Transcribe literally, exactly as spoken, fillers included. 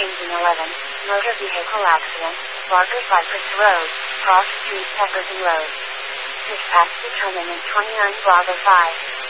Engine eleven, motor vehicle accident, Vargas Cypress Road, cross street Pepperton Road. Dispatch determinant twenty-nine Bravo five.